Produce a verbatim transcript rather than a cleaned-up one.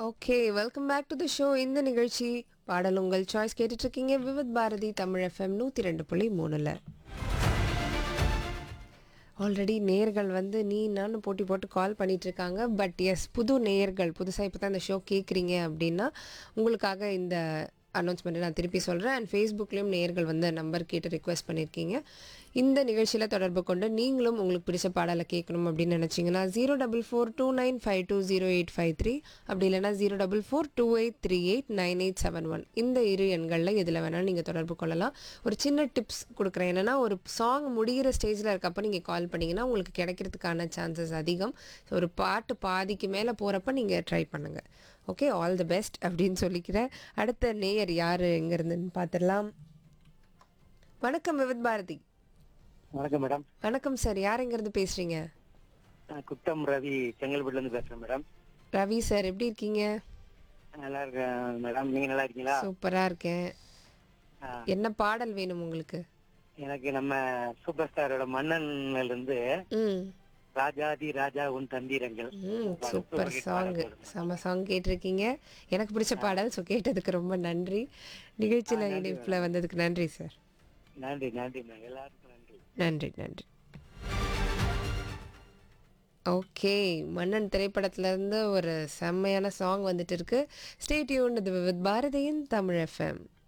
Okay, welcome back to the show. இந்த நிகழ்ச்சி பாடல் உங்கள் சாய்ஸ் கேட்டுட்டு இருக்கீங்க விவித் பாரதி தமிழ் எஃப்எம் நூற்றி ரெண்டு புள்ளி மூணுல. ஆல்ரெடி நேயர்கள் வந்து நீ நான் போட்டி போட்டு கால் பண்ணிட்டு இருக்காங்க. பட் எஸ், புது நேயர்கள் புதுசாக இப்போ தான் இந்த ஷோ கேட்குறீங்க அப்படின்னா உங்களுக்காக இந்த அனௌன்ஸ்மெண்ட்டை நான் திருப்பி சொல்கிறேன். அண்ட் ஃபேஸ்புக்லேயும் நேயர்கள் வந்து நம்பர் கேட்டு ரிக்வெஸ்ட் பண்ணியிருக்கீங்க. இந்த நிகழ்ச்சியில் தொடர்பு கொண்டு நீங்களும் உங்களுக்கு பிடிச்ச பாடலை கேட்கணும் அப்படின்னு நினச்சிங்கன்னா zero double four two nine five two zero eight five three அப்படி இல்லைனா zero double four two eight three eight nine eight seven one இந்த இரு எண்களில் எதில் வேணாலும் நீங்கள் தொடர்பு கொள்ளலாம். ஒரு சின்ன டிப்ஸ் கொடுக்குறேன். என்னென்னா, ஒரு சாங் முடிகிற ஸ்டேஜில் இருக்கப்போ நீங்கள் கால் பண்ணிங்கன்னா உங்களுக்கு கிடைக்கிறதுக்கான சான்சஸ் அதிகம். ஸோ ஒரு பாட்டு பாதிக்கு மேலே போகிறப்ப நீங்கள் ட்ரை பண்ணுங்கள். ஓகே, ஆல் தி பெஸ்ட் அப்படின்னு சொல்லிக்கிறேன். அடுத்த நேயர் யார் எங்கேருந்துன்னு பார்த்துடலாம். வணக்கம் விவித் பாரதி. வணக்கம் மேடம். வணக்கம் சார், யார் எங்கேருந்து பேசுகிறீங்க? நான் குட்டம் ரவி, செங்கல்பட்டுல இருந்து பேசுறேன் மேடம். ரவி சார், எப்படி இருக்கீங்க? நல்லா இருக்கேன் மேடம். நீங்க நல்லா இருக்கீங்களா? சூப்பராக இருக்கேன். ஆ, என்ன பாடல் வேணும் உங்களுக்கு? எனக்கு நம்ம சூப்பர் ஸ்டாரோட மன்னன்ல இருந்து ம் ராஜாதி ராஜா உன் தந்திரங்கள் ம் பாடல், சூப்பர் super hit சாங். பாடல் போடுங்க. செம சாங் கேட்டிருக்கீங்க. எனக்கு பிடிச்ச பாடல். ஸோ கேட்டதுக்கு ரொம்ப நன்றி. நிகழ்ச்சியில் ஆ, நன்றி இணைப்பில் வந்ததுக்கு நன்றி சார். நன்றி நன்றி மேம், எல்லாருக்கும் நன்றி. நன்றி நன்றி. ஓகே, மன்னன் திரைப்படத்துலேருந்து ஒரு செம்மையான சாங் வந்துட்டு இருக்கு. ஸ்டே டியூன்ட் வித் பாரதியின் தமிழ் எஃப்எம்.